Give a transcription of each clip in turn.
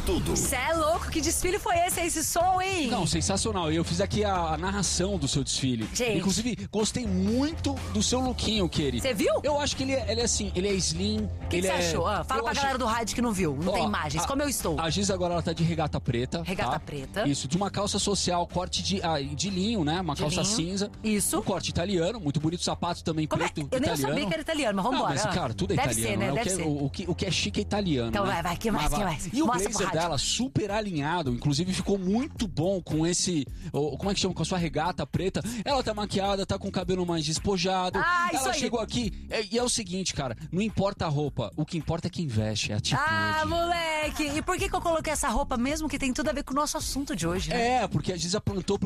Tudo. Cê é louco, que desfile foi esse som, hein? Não, sensacional. Eu fiz aqui a narração do seu desfile. Gente. Inclusive, gostei muito do seu lookinho, Keri. Você viu? Eu acho que ele é assim, ele é slim. O que você achou? Fala pra galera do rádio que não viu, não tem imagens. Como eu estou? A Giz agora ela tá de regata preta. Regata preta. Isso, de uma calça social, corte de linho, né? Uma calça linho. cinza. Isso. Um corte italiano, muito bonito. Sapato também preto, Eu nem italiano. sabia que era italiano, mas vambora. Mas, cara, tudo é deve italiano. ser, né? Né? Deve ser. O que é chique é italiano. Então né? vai, que mais? E o Mostra pro blazer rádio. dela, super alinhado. Inclusive, ficou muito bom com esse... Como é que chama? Com a sua regata preta. Ela tá maquiada, tá com o cabelo mais despojado. Isso ela aí. chegou aqui. E é o seguinte, cara. Não importa a roupa. O que importa é quem veste, é a atitude. Moleque! E por que eu coloquei essa roupa mesmo que tem tudo a ver com o nosso assunto de hoje, né? É, porque a Giza plantou.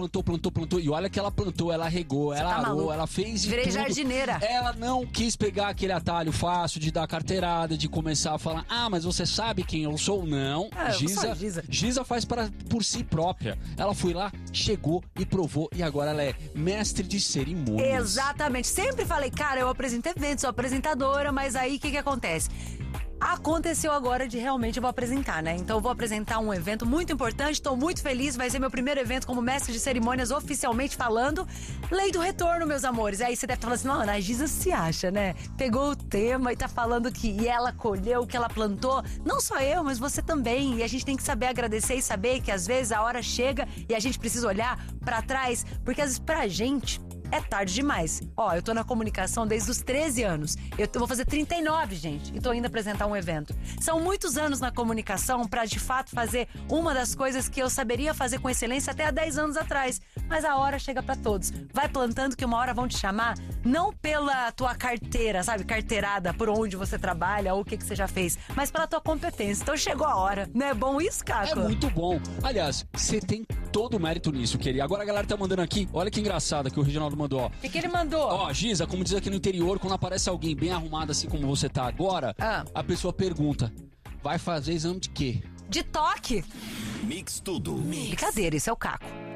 E olha que ela plantou, ela regou, ela arou, maluco. ela fez de Virei tudo. jardineira. Ela não quis pegar aquele atalho fácil de dar carteirada, de começar a falar, mas você sabe quem eu sou? Não. Eu sou a Giza. Giza faz por si própria. Ela foi lá, chegou e provou, e agora ela é mestre de cerimônias. Exatamente. Sempre falei, cara, eu apresento eventos, sou apresentadora, mas aí o que acontece? Aconteceu agora de realmente eu vou apresentar, né? Então eu vou apresentar um evento muito importante, tô muito feliz, vai ser meu primeiro evento como mestre de cerimônias oficialmente falando. Lei do retorno, meus amores. Aí você deve estar falando assim, não, a Giza se acha, né? Pegou o tema e tá falando que ela colheu o que ela plantou. Não só eu, mas você também. E a gente tem que saber agradecer e saber que às vezes a hora chega e a gente precisa olhar pra trás, porque às vezes pra gente é tarde demais. Eu tô na comunicação desde os 13 anos. Eu vou fazer 39, gente, e tô indo apresentar um evento. São muitos anos na comunicação pra, de fato, fazer uma das coisas que eu saberia fazer com excelência até há 10 anos atrás. Mas a hora chega pra todos. Vai plantando que uma hora vão te chamar, não pela tua carteira, sabe? Carteirada, por onde você trabalha ou o que você já fez, mas pela tua competência. Então chegou a hora. Não é bom isso, Caco? É muito bom. Aliás, você tem todo o mérito nisso, querido. Agora a galera tá mandando aqui, olha que engraçado que o Reginaldo mandou, ó. O que ele mandou? Giza, como diz aqui no interior, quando aparece alguém bem arrumado assim como você tá agora, a pessoa pergunta, vai fazer exame de quê? De toque? Mix Tudo. Brincadeira, isso é o Caco.